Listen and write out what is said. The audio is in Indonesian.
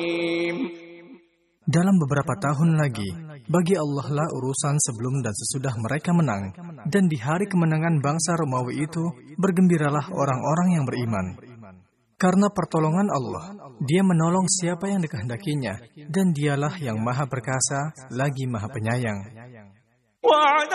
Dalam beberapa tahun lagi, bagi Allah lah urusan sebelum dan sesudah mereka menang. Dan di hari kemenangan bangsa Romawi itu, bergembiralah orang-orang yang beriman. Karena pertolongan Allah, Dia menolong siapa yang dikehendakinya, dan Dialah yang Maha Perkasa, lagi Maha Penyayang.